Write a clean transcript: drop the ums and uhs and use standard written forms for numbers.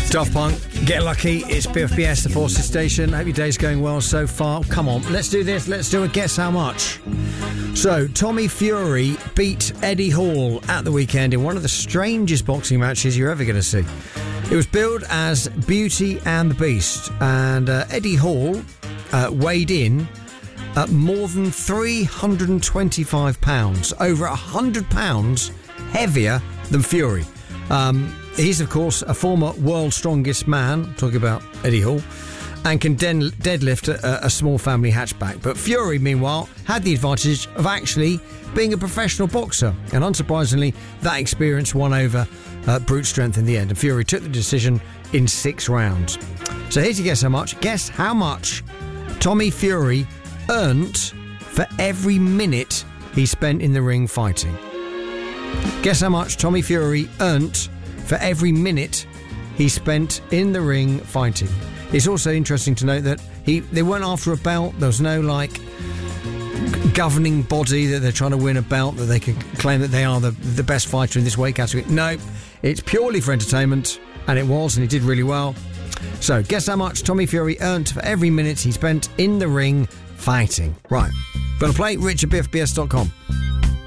Daft Punk, Get Lucky. It's BFBS, the Forces Station. Hope your day's going well so far. Come on, let's do this. Let's do a Guess How Much. So, Tommy Fury beat Eddie Hall at the weekend in one of the strangest boxing matches you're ever going to see. It was billed as Beauty and the Beast, and Eddie Hall weighed in at more than 325 pounds, over 100 pounds heavier than Fury. He's, of course, a former world's strongest man, talking about Eddie Hall, and can deadlift a small family hatchback. But Fury, meanwhile, had the advantage of actually being a professional boxer. And unsurprisingly, that experience won over brute strength in the end. And Fury took the decision in 6 rounds. So here's your guess how much. Guess how much Tommy Fury earned for every minute he spent in the ring fighting. Guess how much Tommy Fury earned for every minute he spent in the ring fighting. It's also interesting to note that they weren't after a belt. There was no governing body that they're trying to win a belt that they can claim that they are the best fighter in this weight category. No, it's purely for entertainment, and he did really well. So guess how much Tommy Fury earned for every minute he spent in the ring fighting. Right, gonna play Rich at BFBS.com.